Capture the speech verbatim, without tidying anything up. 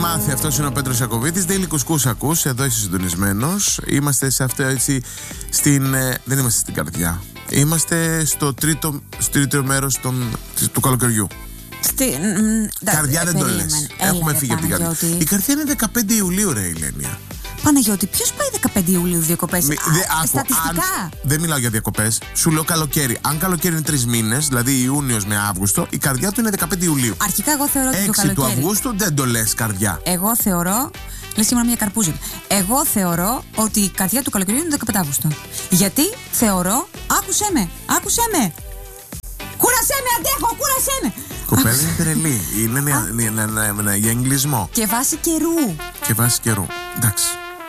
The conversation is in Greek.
μάθει. Αυτός είναι ο Πέτρος Ιακωβίτης. Daily Κουσκούς ακούς. Εδώ είσαι συντονισμένος. Είμαστε σε αυτό έτσι. Στην, ε, δεν είμαστε στην καρδιά. Είμαστε στο τρίτο, στο τρίτο μέρος των, του καλοκαιριού. Στη, μ, καρδιά ε, δεν το λες. Έχουμε φύγει από την καρδιά. Η καρδιά είναι δεκαπέντε Ιουλίου, ρε Ηλένια. Παναγιώτη, ποιος πάει δεκαπέντε Ιουλίου διακοπές? Μη, δε, άκου, στατιστικά. Αν, δεν μιλάω για διακοπές. Σου λέω καλοκαίρι. Αν καλοκαίρι είναι τρεις μήνες, δηλαδή Ιούνιος με Αύγουστο, η καρδιά του είναι δεκαπέντε Ιουλίου. Αρχικά εγώ θεωρώ ότι το έξι καλοκαίρι. του Αυγούστου δεν το λες καρδιά. Εγώ θεωρώ. Λες σήμερα μια καρπούζη. Εγώ θεωρώ ότι η καρδιά του καλοκαιριού είναι δεκαπέντε Αυγούστου. Γιατί θεωρώ. Άκουσέ με, άκουσέ με. Κούρασέ με, αντέχω, κούρασέ με. Κοπέλα είναι τρελή. Είναι για εγκλισμό. Και βάση καιρού. Και βάση καιρού. Εντάξει.